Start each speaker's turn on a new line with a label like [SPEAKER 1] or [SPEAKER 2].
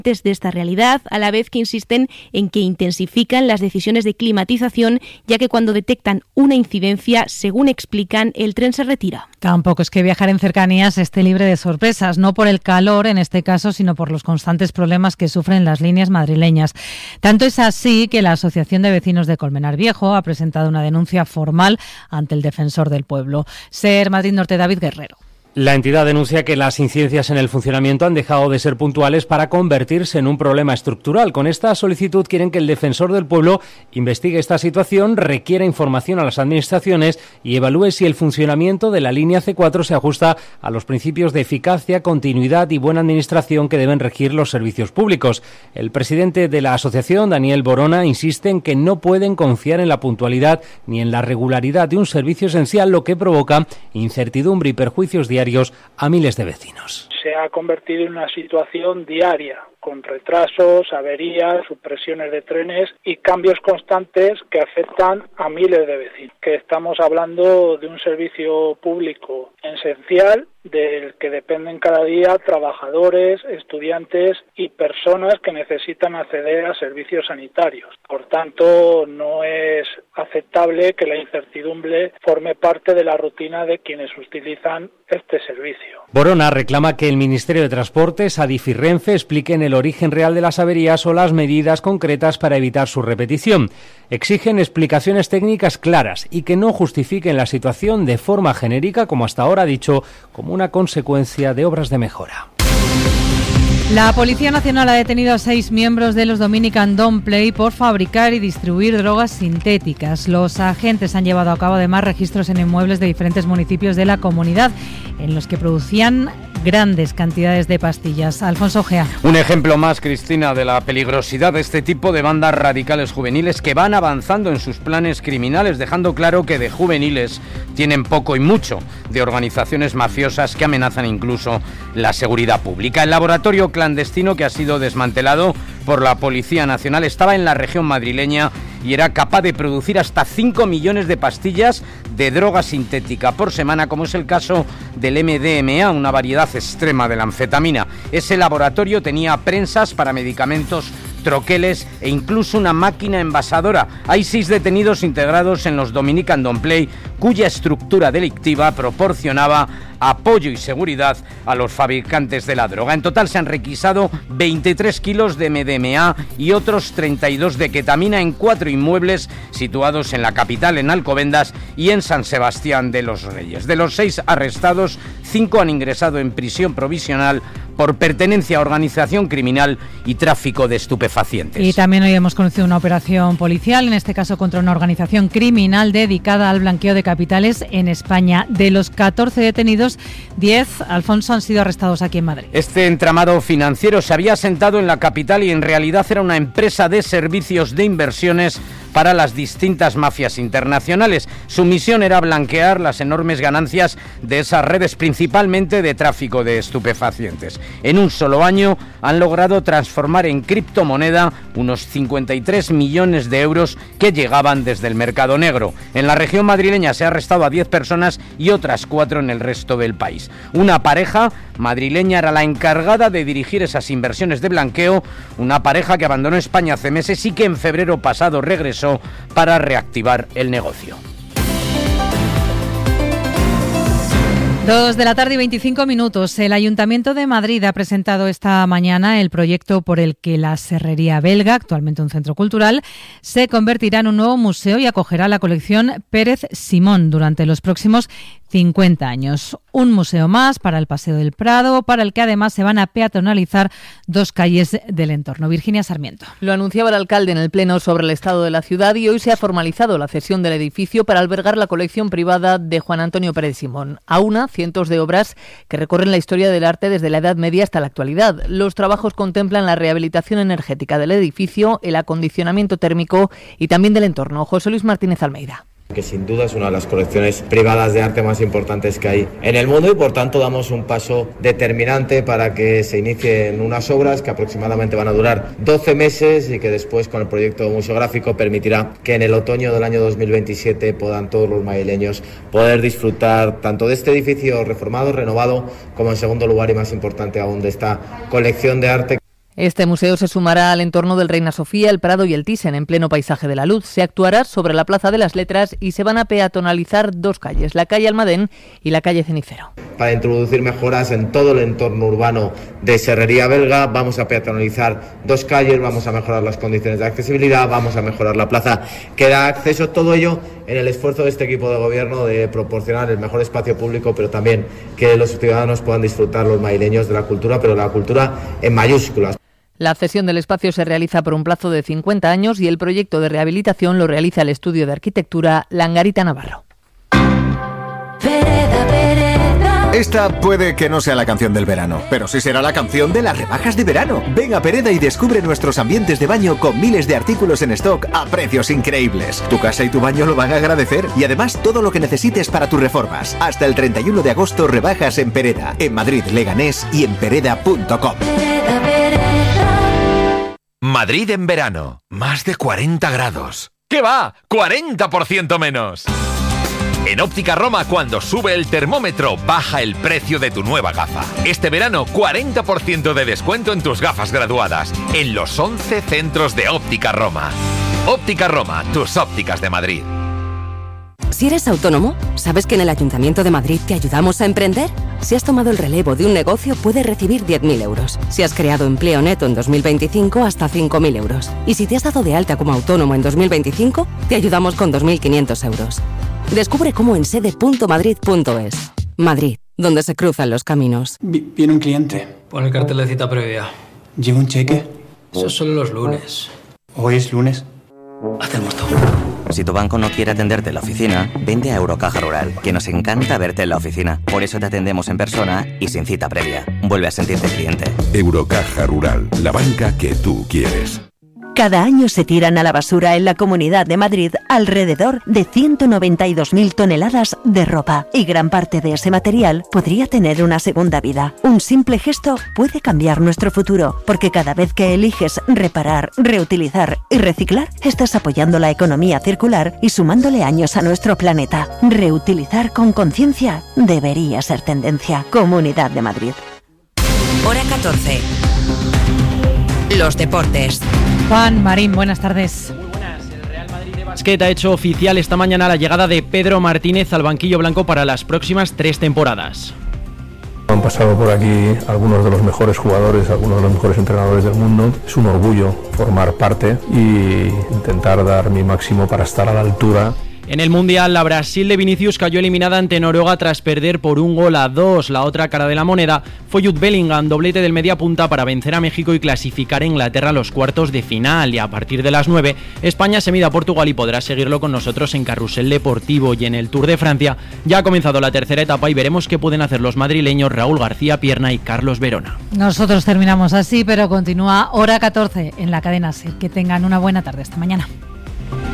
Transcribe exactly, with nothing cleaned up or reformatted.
[SPEAKER 1] de esta realidad, a la vez que insisten en que intensifican las decisiones de climatización, ya que cuando detectan una incidencia, según explican, el tren se retira.
[SPEAKER 2] Tampoco es que viajar en cercanías esté libre de sorpresas, no por el calor en este caso, sino por los constantes problemas que sufren las líneas madrileñas. Tanto es así que la Asociación de Vecinos de Colmenar Viejo ha presentado una denuncia formal ante el Defensor del Pueblo. SER Madrid Norte, David Guerrero.
[SPEAKER 3] La entidad denuncia que las incidencias en el funcionamiento han dejado de ser puntuales para convertirse en un problema estructural. Con esta solicitud quieren que el Defensor del Pueblo investigue esta situación, requiera información a las administraciones y evalúe si el funcionamiento de la línea ce cuatro se ajusta a los principios de eficacia, continuidad y buena administración que deben regir los servicios públicos. El presidente de la asociación, Daniel Borona, insiste en que no pueden confiar en la puntualidad ni en la regularidad de un servicio esencial, lo que provoca incertidumbre y perjuicios diarios a miles de vecinos.
[SPEAKER 4] Se ha convertido en una situación diaria, con retrasos, averías, supresiones de trenes y cambios constantes que afectan a miles de vecinos. Que estamos hablando de un servicio público esencial del que dependen cada día trabajadores, estudiantes y personas que necesitan acceder a servicios sanitarios. Por tanto, no es aceptable que la incertidumbre forme parte de la rutina de quienes utilizan este servicio.
[SPEAKER 3] Borona reclama que el Ministerio de Transportes, Adif y Renfe expliquen el origen real de las averías o las medidas concretas para evitar su repetición. Exigen explicaciones técnicas claras y que no justifiquen la situación de forma genérica, como hasta ahora ha dicho, como una consecuencia de obras de mejora.
[SPEAKER 2] La Policía Nacional ha detenido a seis miembros de los Dominican Don't Play por fabricar y distribuir drogas sintéticas. Los agentes han llevado a cabo además registros en inmuebles de diferentes municipios de la comunidad en los que producían grandes cantidades de pastillas. Alfonso Gea.
[SPEAKER 5] Un ejemplo más, Cristina, de la peligrosidad de este tipo de bandas radicales juveniles que van avanzando en sus planes criminales, dejando claro que de juveniles tienen poco y mucho, de organizaciones mafiosas que amenazan incluso la seguridad pública. El laboratorio clandestino que ha sido desmantelado por la Policía Nacional estaba en la región madrileña y era capaz de producir hasta cinco millones de pastillas de droga sintética por semana, como es el caso del eme de eme a, una variedad extrema de la anfetamina. Ese laboratorio tenía prensas para medicamentos, troqueles e incluso una máquina envasadora. Hay seis detenidos integrados en los Dominican Don't Play, cuya estructura delictiva proporcionaba apoyo y seguridad a los fabricantes de la droga. En total se han requisado veintitrés kilos de eme de eme a y otros treinta y dos de ketamina en cuatro inmuebles situados en la capital, en Alcobendas y en San Sebastián de los Reyes. De los seis arrestados, cinco han ingresado en prisión provisional por pertenencia a organización criminal y tráfico de estupefacientes.
[SPEAKER 2] Y también hoy hemos conocido una operación policial, en este caso contra una organización criminal dedicada al blanqueo de capitales en España. De los catorce detenidos, diez, Alfonso, han sido arrestados aquí en Madrid.
[SPEAKER 5] Este entramado financiero se había asentado en la capital y en realidad era una empresa de servicios de inversiones para las distintas mafias internacionales. Su misión era blanquear las enormes ganancias de esas redes, principalmente de tráfico de estupefacientes. En un solo año han logrado transformar en criptomoneda unos cincuenta y tres millones de euros que llegaban desde el mercado negro. En la región madrileña se ha arrestado a diez personas y otras cuatro en el resto del país. Una pareja madrileña era la encargada de dirigir esas inversiones de blanqueo, una pareja que abandonó España hace meses y que en febrero pasado regresó para reactivar el negocio.
[SPEAKER 2] Dos de la tarde y veinticinco minutos. El Ayuntamiento de Madrid ha presentado esta mañana el proyecto por el que la Serrería Belga, actualmente un centro cultural, se convertirá en un nuevo museo y acogerá la colección Pérez Simón durante los próximos cincuenta años. Un museo más para el Paseo del Prado, para el que además se van a peatonalizar dos calles del entorno. Virginia Sarmiento.
[SPEAKER 6] Lo anunciaba el alcalde en el pleno sobre el estado de la ciudad y hoy se ha formalizado la cesión del edificio para albergar la colección privada de Juan Antonio Pérez Simón. Aúna cientos de obras que recorren la historia del arte desde la Edad Media hasta la actualidad. Los trabajos contemplan la rehabilitación energética del edificio, el acondicionamiento térmico y también del entorno. José Luis Martínez Almeida.
[SPEAKER 7] Que sin duda es una de las colecciones privadas de arte más importantes que hay en el mundo y por tanto damos un paso determinante para que se inicien unas obras que aproximadamente van a durar doce meses y que después con el proyecto museográfico permitirá que en el otoño del año dos mil veintisiete puedan todos los madrileños poder disfrutar tanto de este edificio reformado, renovado, como en segundo lugar y más importante aún de esta colección de arte.
[SPEAKER 6] Este museo se sumará al entorno del Reina Sofía, el Prado y el Thyssen, en pleno paisaje de la luz. Se actuará sobre la Plaza de las Letras y se van a peatonalizar dos calles, la calle Almadén y la calle Cenicero.
[SPEAKER 7] Para introducir mejoras en todo el entorno urbano de Serrería Belga, vamos a peatonalizar dos calles, vamos a mejorar las condiciones de accesibilidad, vamos a mejorar la plaza que da acceso, todo ello en el esfuerzo de este equipo de gobierno de proporcionar el mejor espacio público, pero también que los ciudadanos puedan disfrutar, los madrileños, de la cultura, pero la cultura en mayúsculas.
[SPEAKER 6] La cesión del espacio se realiza por un plazo de cincuenta años y el proyecto de rehabilitación lo realiza el estudio de arquitectura Langarita Navarro.
[SPEAKER 8] Pereda, Pereda. Esta puede que no sea la canción del verano, pero sí será la canción de las rebajas de verano. Ven a Pereda y descubre nuestros ambientes de baño con miles de artículos en stock a precios increíbles. Tu casa y tu baño lo van a agradecer y además todo lo que necesites para tus reformas. Hasta el treinta y uno de agosto rebajas en Pereda, en Madrid, Leganés y en pereda punto com. Pereda, Pereda.
[SPEAKER 9] Madrid en verano, más de cuarenta grados. ¿Qué va? ¡cuarenta por ciento menos! En Óptica Roma, cuando sube el termómetro, baja el precio de tu nueva gafa. Este verano, cuarenta por ciento de descuento en tus gafas graduadas, en los once centros de Óptica Roma. Óptica Roma, tus ópticas de Madrid.
[SPEAKER 10] Si eres autónomo, ¿sabes que en el Ayuntamiento de Madrid te ayudamos a emprender? Si has tomado el relevo de un negocio, puedes recibir diez mil euros. Si has creado empleo neto en dos mil veinticinco, hasta cinco mil euros. Y si te has dado de alta como autónomo en dos mil veinticinco, te ayudamos con dos mil quinientos euros. Descubre cómo en sede punto madrid punto es. Madrid, donde se cruzan los caminos.
[SPEAKER 11] Viene un cliente.
[SPEAKER 12] Pon el cartel de cita previa.
[SPEAKER 11] ¿Lleva un cheque?
[SPEAKER 12] Eso es solo los lunes.
[SPEAKER 11] ¿Hoy es lunes?
[SPEAKER 12] Hacemos todo.
[SPEAKER 13] Si tu banco no quiere atenderte en la oficina, vente a Eurocaja Rural, que nos encanta verte en la oficina. Por eso te atendemos en persona y sin cita previa. Vuelve a sentirte cliente.
[SPEAKER 14] Eurocaja Rural, la banca que tú quieres.
[SPEAKER 15] Cada año se tiran a la basura en la Comunidad de Madrid alrededor de ciento noventa y dos mil toneladas de ropa, y gran parte de ese material podría tener una segunda vida. Un simple gesto puede cambiar nuestro futuro, porque cada vez que eliges reparar, reutilizar y reciclar, estás apoyando la economía circular y sumándole años a nuestro planeta. Reutilizar con conciencia debería ser tendencia. Comunidad de Madrid.
[SPEAKER 16] Hora catorce. Los deportes.
[SPEAKER 2] Juan Marín, buenas tardes.
[SPEAKER 17] Muy buenas. El Real Madrid de básquet ha hecho oficial esta mañana la llegada de Pedro Martínez al banquillo blanco para las próximas tres temporadas.
[SPEAKER 18] Han pasado por aquí algunos de los mejores jugadores, algunos de los mejores entrenadores del mundo. Es un orgullo formar parte y intentar dar mi máximo para estar a la altura.
[SPEAKER 17] En el Mundial, la Brasil de Vinicius cayó eliminada ante Noruega tras perder por un gol a dos. La otra cara de la moneda fue Jude Bellingham, doblete del mediapunta para vencer a México y clasificar a Inglaterra a los cuartos de final. Y a partir de las nueve, España se mide a Portugal y podrá seguirlo con nosotros en Carrusel Deportivo. Y en el Tour de Francia ya ha comenzado la tercera etapa y veremos qué pueden hacer los madrileños Raúl García Pierna y Carlos Verona.
[SPEAKER 2] Nosotros terminamos así, pero continúa Hora catorce en la cadena SER. Que tengan una buena tarde. Hasta mañana.